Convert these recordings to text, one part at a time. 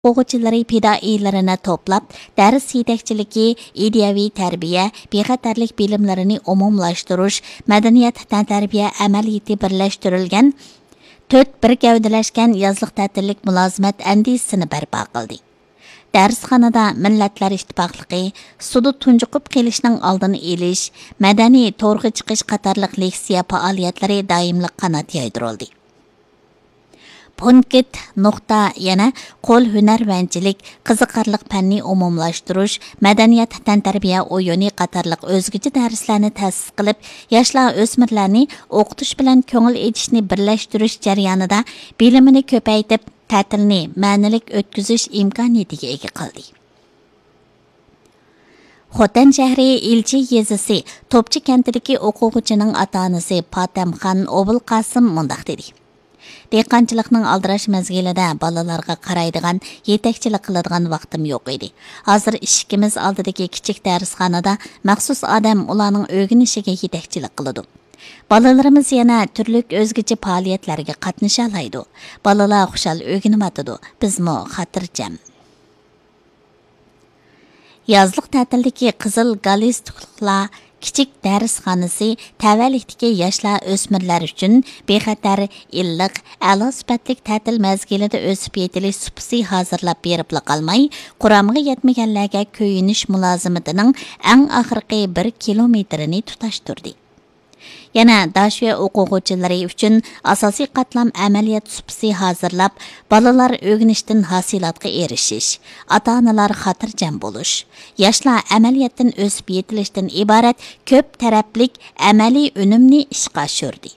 o'quvchilari fidoilarini to'plab, dars yetakchiligi, ideyaviy tarbiya, bexatarlik bilimlarini umumlashtirish, madaniyat tarbiya amaliyati birlashtirilgan 4 bir gavdalashgan yozliq ta'tillik mulozimat andisini barpo qildi. Darsxonada Millatlar Ittifoqligi, sudi tunjuqib kelishning oldini olish, madaniy to'rg'i chiqish qatorliq leksiya faoliyatlari doimli qanot yaydirildi. Punkt nuqta yana qo'l hunarvanchilik, qiziqarliq fanni umumlashtirish, madaniyat tantarbiya o'yini qatorliq o'zgacha darslarni ta'sis qilib, yoshlar o'smirlarni o'qitish bilan ko'ngil etishni birlashtirish jarayonida bilimini ko'paytib, ta'tilni ma'nilik o'tkazish imkoniyatiga ega qildi. Xotan shahri Ilchi yezisi Topchi kentidagi o'quvchining ota-onasi Patamxon Obul Qasim mundaq dedi. Dehqonchilikning aldirash mezgilida bolalarga qaraydigan, yetakchilik qiladigan vaqtim yo'q edi. Hozir ishimiz oldidagi kichik darsxonada maxsus odam ularning o'rganishiga yetakchilik qiladi. Balalarimiz yana turli o'zgacha faoliyatlarga qatnasha oladi. Balalar xushal o'rganib bizmo xotirjam. Yozliq ta'tildagi qizil galstuklar kichik darsxonasi tavallikdagi yoshlar o'smirlar uchun bexatar, illiq, a'lo sifatli ta'til mezgilida o'sib yetilish supsi hozirlab berib qolmay, quramiga yetmaganlarga ko'yinish mulozimatining eng oxirgi 1 kilometrini tutashtirdi. Yana Dashviya o'quvchilari uchun asosiy qatlam amaliyot supsi hozirlab, bolalar o'rganishdan hosilotga erishish, ota-onalar xotirjam bo'lish, yoshlar amaliyotdan o'sib yetilishdan iborat ko'p taraflik amaliy unumni ishga oshirdi.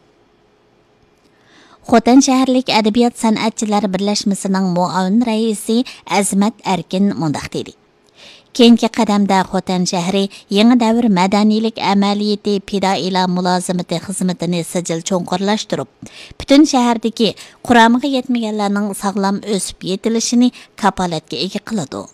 Xotan shaharlik adabiyot san'atchilari birlashmasining muavin raisi Azmat Arkin mundaq dedi. Keyingi qadamda Xotan shahri yangi davr madaniylik amaliyati fidoila mulozimati xizmatini sijil cho'nqurlashtirib, butun shahardagi quramiga yetmaganlarning sog'lom o'sib yetilishini kapolatga ega qiladi.